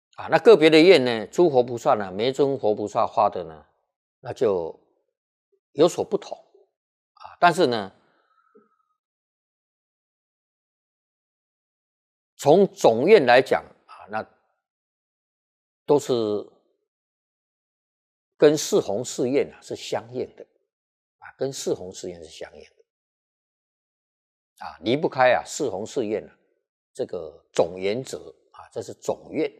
那个别的愿呢，诸佛菩萨呢，每一尊佛菩萨发的呢，那就有所不同但是呢，从总愿来讲那都是跟四弘誓愿是相应的跟四弘誓愿是相应的离不开四弘誓愿这个总原则这是总愿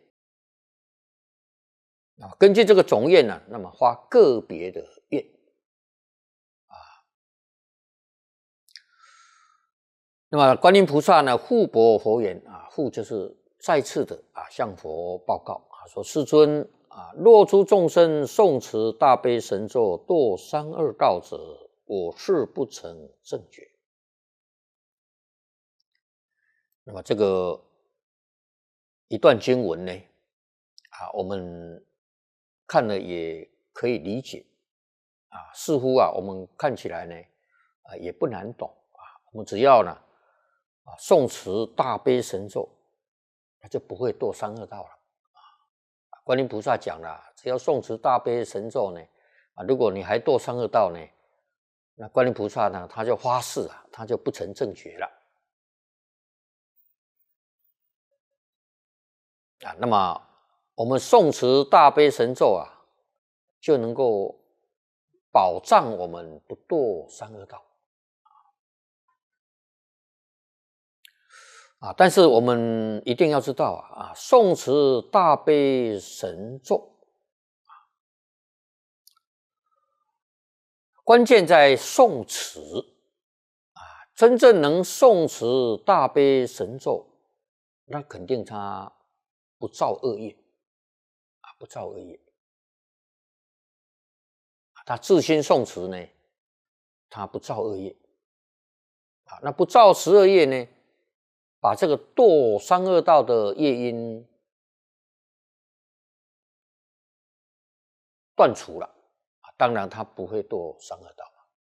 根据这个总愿那么发个别的愿那么观音菩萨呢，复博佛言复就是再次的向佛报告说世尊若诸众生诵持大悲神咒堕三恶道者，我是不成正觉。那么这个一段经文呢我们看了也可以理解似乎我们看起来呢也不难懂我们只要呢诵持大悲神咒，那就不会堕三恶道了观音菩萨讲了，只要诵持大悲神咒呢如果你还堕三恶道呢，那观音菩萨呢他就发誓他就不成正觉了那么我们诵持大悲神咒就能够保障我们不堕三恶道但是我们一定要知道诵持大悲神咒关键在诵持真正能诵持大悲神咒，那肯定他不造恶业不造恶业他自心诵持呢，他不造恶业那不造十恶业呢，把这个堕三恶道的业因断除了当然他不会堕三恶道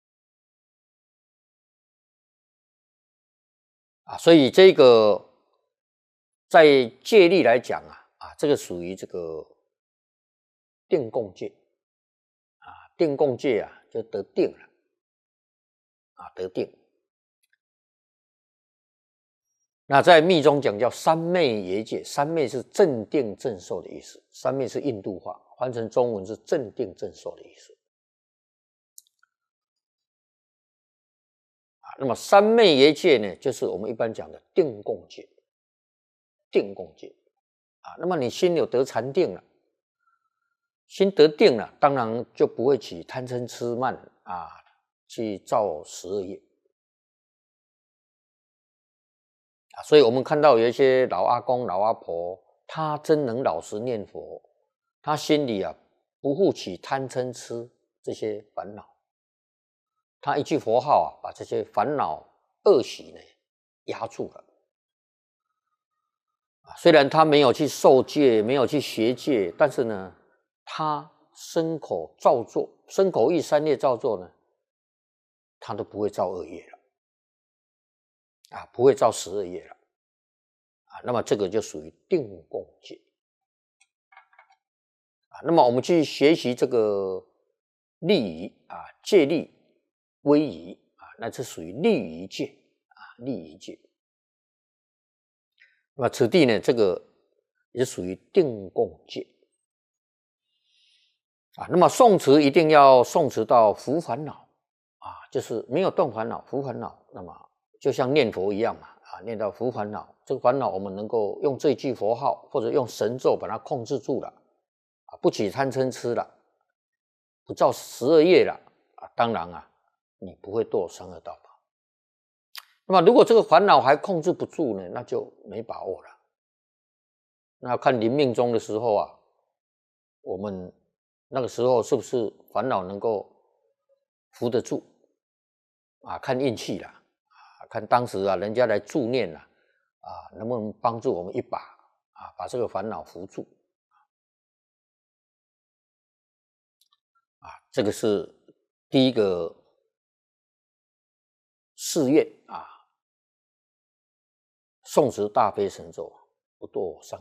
所以这个在戒律来讲这个属于这个定共戒定共戒就得定了得定。那在密中讲叫三昧耶戒，三昧是正定正受的意思，三昧是印度话，翻成中文是正定正受的意思那么三昧耶戒呢，就是我们一般讲的定共戒，定共戒那么你心有得禅定了，心得定了，当然就不会起贪嗔痴慢去造十恶业所以我们看到有一些老阿公老阿婆，他真能老实念佛，他心里不复起贪嗔痴这些烦恼，他一句佛号把这些烦恼恶习呢压住了虽然他没有去受戒，没有去学戒，但是呢他身口造作，身口意三业造作呢，他都不会造恶业了不会造十恶业了那么这个就属于定共戒那么我们去学习这个利仪戒律威仪那这属于利仪戒利仪戒那么此地呢这个也属于定共戒那么诵持一定要诵持到伏烦恼就是没有动烦恼伏烦恼，那么就像念佛一样嘛念到伏烦恼，这个烦恼我们能够用这句佛号或者用神咒把它控制住了不起贪嗔痴了，不造十恶业了当然你不会堕三恶道那么如果这个烦恼还控制不住呢，那就没把握了那要看临命终的时候我们那个时候是不是烦恼能够扶得住看运气啦看当时人家来助念能不能帮助我们一把把这个烦恼扶住这个是第一个誓愿诵持大悲神咒不堕三